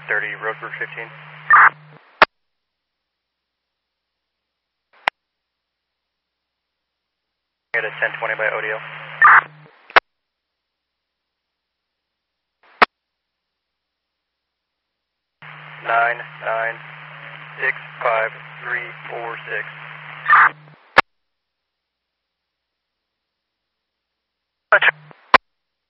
30, Roadbrook 15. Get a 1020 by ODL. 9965346.